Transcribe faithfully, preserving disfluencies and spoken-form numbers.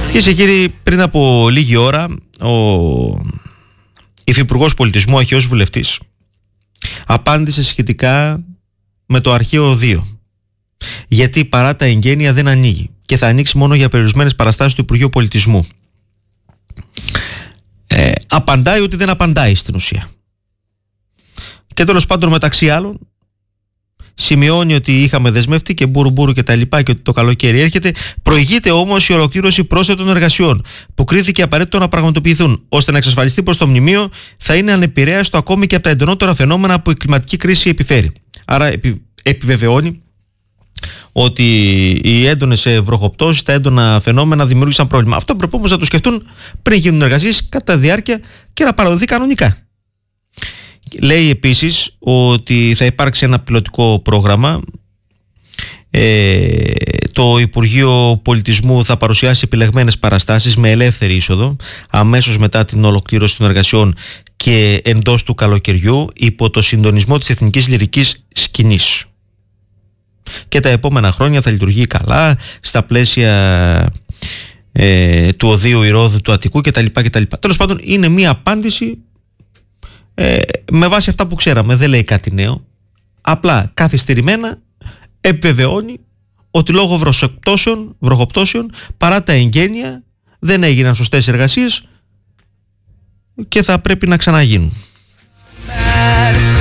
Κυρίες και κύριοι, πριν από λίγη ώρα ο Υφυπουργός Πολιτισμού, αρχαίος βουλευτής, απάντησε σχετικά με το αρχαίο δύο. Γιατί παρά τα εγγένεια δεν ανοίγει και θα ανοίξει μόνο για περιορισμένες παραστάσεις του Υπουργείου Πολιτισμού. Ε, απαντάει ότι δεν απαντάει στην ουσία. Και τέλος πάντων, μεταξύ άλλων, σημειώνει ότι είχαμε δεσμευτεί και μπούρου μπούρου και τα λοιπά και ότι το καλοκαίρι έρχεται. Προηγείται όμως η ολοκλήρωση πρόσθετων εργασιών που κρίθηκε απαραίτητο να πραγματοποιηθούν, ώστε να εξασφαλιστεί πως το μνημείο θα είναι ανεπηρέαστο ακόμη και από τα εντονότερα φαινόμενα που η κλιματική κρίση επιφέρει. Άρα επι, επιβεβαιώνει ότι οι έντονες βροχοπτώσεις, τα έντονα φαινόμενα δημιούργησαν πρόβλημα. Αυτό πρέπει όμως να το σκεφτούν πριν γίνουν εργασίες, κατά διάρκεια και να παραδοθεί κανονικά. Λέει επίσης ότι θα υπάρξει ένα πιλωτικό πρόγραμμα. Ε, το Υπουργείο Πολιτισμού θα παρουσιάσει επιλεγμένες παραστάσεις με ελεύθερη είσοδο αμέσως μετά την ολοκλήρωση των εργασιών και εντός του καλοκαιριού υπό το συντονισμό της εθνικής λυρικής σκηνής. Και τα επόμενα χρόνια θα λειτουργεί καλά στα πλαίσια ε, του Οδείου Ηρώδου του Αττικού κτλ. Τέλος πάντων, είναι μία απάντηση ε, με βάση αυτά που ξέραμε. Δεν λέει κάτι νέο. Απλά καθυστερημένα επιβεβαιώνει ότι λόγω βροχοπτώσεων, βροχοπτώσεων παρά τα εγγένεια δεν έγιναν σωστές εργασίες και θα πρέπει να ξαναγίνουν.